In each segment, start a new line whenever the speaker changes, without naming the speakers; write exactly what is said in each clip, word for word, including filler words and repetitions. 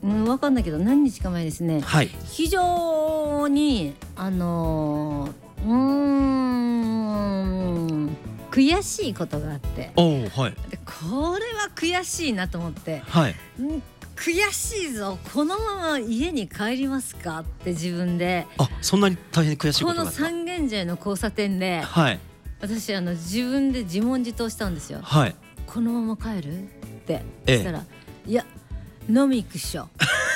うん、分かんないけど何日か前ですね、
はい、
非常にあのー、うーん悔しいことがあって、
おー、はい、
でこれは悔しいなと思って、
はい、
ん悔しいぞ、このまま家に帰りますかって自分で、
あ、そんなに大変悔しいことがあった。
この三軒茶屋の交差点で、
はい、
私あの自分で自問自答したんですよ。
はい、
このまま帰るって、
ええ、
そしたらいや飲み行くっしょ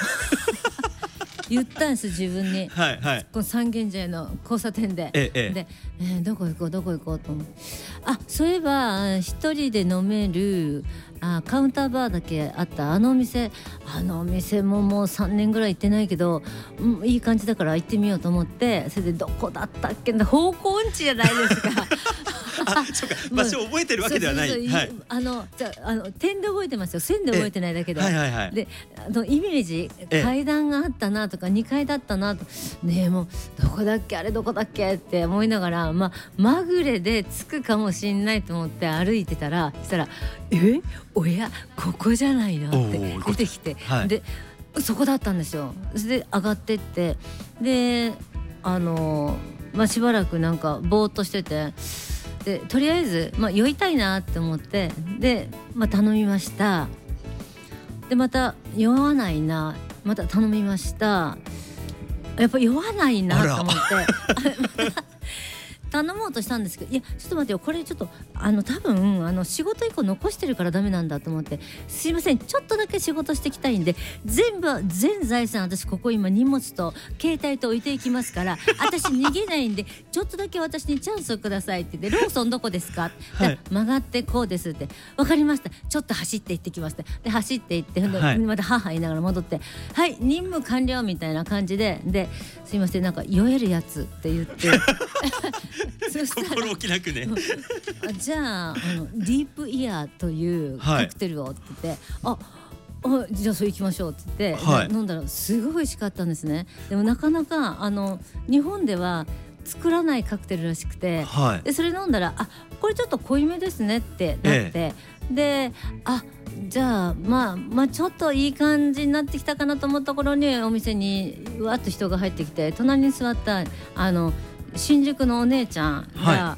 言ったんです自分に、
はいはい、
この三軒茶屋の交差点で、
ええ、
で、えー、どこ行こうどこ行こうと思って、あ、そういえば一人で飲めるあカウンターバーだけあったあのお店、あのお店ももうさんねんぐらい行ってないけど、うん、いい感じだから行ってみようと思って、それでどこだったっけな、方向音痴じゃないですか
あ、そうか、場所を覚えてるわけではない。
そうそうそう、はい、あのじゃあの点で覚えてますよ、線で覚えてないだけで、
はいはいはい、
であのイメージ、階段があったなとかにかいだったなと、ねえもうどこだっけあれどこだっけって思いながら、まあ、まぐれで着くかもしれないと思って歩いてたら、そしたらえおやここじゃないのって出てきて、はい、でそこだったんですよ。それで上がってって、であの、まあ、しばらくなんかぼーっとしてて、でとりあえず、まあ、酔いたいなって思って、で、まあ、頼みました。でまた酔わないな、また頼みました。やっぱ酔わないなと思って頼もうとしたんですけど、いやちょっと待ってよ、これちょっとあの多分あの仕事以降残してるからダメなんだと思って、すいませんちょっとだけ仕事してきたいんで、全部全財産私ここ今荷物と携帯と置いていきますから、私逃げないんでちょっとだけ私にチャンスをくださいって言って、ローソンどこですか、はい、曲がってこうですって、分かりました、ちょっと走って行ってきました。で走って行って、はい、また母言いながら戻って、はい任務完了みたいな感じで、ですいませんなんか酔えるやつって言って
そしたら心置きなくね
あじゃあ、あのディープイヤーというカクテルをって言って、はい、ああじゃあそれ行きましょうって言って、はい、飲んだらすごい美味しかったんですね。でもなかなかあの日本では作らないカクテルらしくて、はい、でそれ飲んだらあこれちょっと濃いめですねってなって、ええ、であじゃあ、まあ、まあちょっといい感じになってきたかなと思った頃にお店にわっと人が入ってきて、隣に座ったあの新宿のお姉ちゃんが、はい、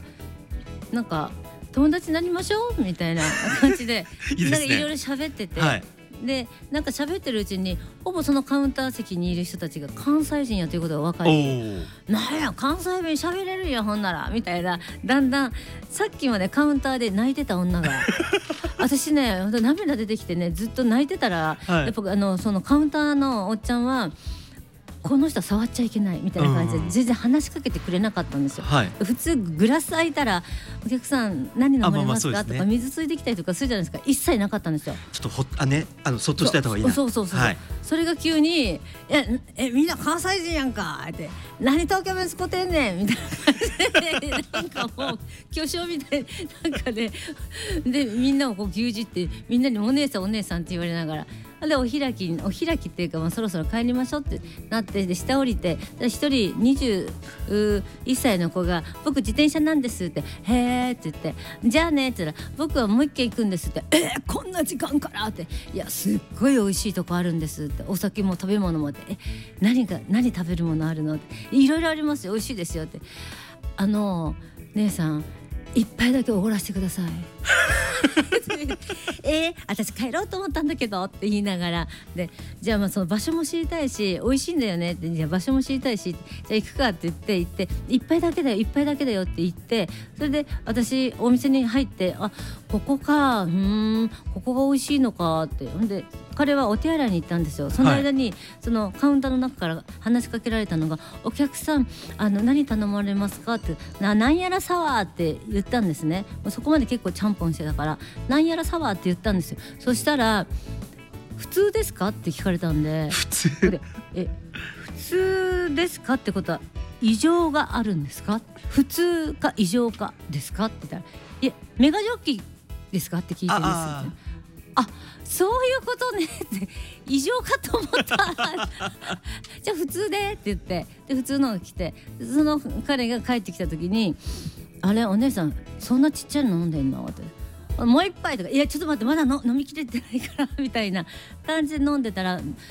なんか友達になりましょうみたいな感じでいいですね、なんかいろいろ喋ってて、はい、でなんか喋ってるうちにほぼそのカウンター席にいる人たちが関西人やということが分かり、なんや関西弁喋れるやほんならみたいな、だんだんさっきまでカウンターで泣いてた女が私ね涙出てきてね、ずっと泣いてたら、はい、やっぱあのそのカウンターのおっちゃんはこの人は触っちゃいけないみたいな感じで全然話しかけてくれなかったんですよ、はい、普通グラス開いたらお客さん何飲まれますか、まあまあね、とか水ついてきたりとかするじゃないですか。一切なかったんですよ。
ちょっとほあねあのそっとしてた方がいいな。
そうそうそうそう、はい、それが急にええみんな関西人やんかって何東京弁使ってんねんみたいな感じでなんかもう巨匠みたいなんかねでみんなをこう牛耳ってみんなにお姉さんお姉さんって言われながら、でお開きお開きっていうか、まあ、そろそろ帰りましょうってなって、で下降りて一人にじゅういっさいの子が僕自転車なんですってへーって言って、じゃあねって言ったら僕はもう一軒行くんですって、えー、こんな時間からって、いやすっごい美味しいとこあるんですって、お酒も食べ物もって、え何か何食べるものあるのっていろいろありますよ美味しいですよって、あの姉さん一杯だけおごらせてくださいえー、私帰ろうと思ったんだけどって言いながら、でじゃあまあその場所も知りたいし美味しいんだよねって、じゃあ場所も知りたいしじゃあ行くかって言って行って一杯だけだよ一杯だけだよって言って、それで私お店に入って、あここかうーんここが美味しいのかって、ほんで彼はお手洗いに行ったんですよ。その間に、はい、そのカウンターの中から話しかけられたのが、お客さんあの何頼まれますかってな、なんやらサワーって言ったんですね。そこまで結構ちゃんぽんしてたからなんやらサワーって言ったんですよ。そしたら普通ですかって聞かれたんで、
普通
え普通ですかってことは異常があるんですか、普通か異常かですかって言ったら、いやメガジョッキですかって聞いてるんですよ。ああそういうことねって異常かと思ったじゃあ普通でって言って、で普通のが来て、その彼が帰ってきた時に、あれお姉さんそんなちっちゃいの飲んでんのって、もう一杯とか、いやちょっと待ってまだの飲みきれてないからみたいな感じで飲んでたら、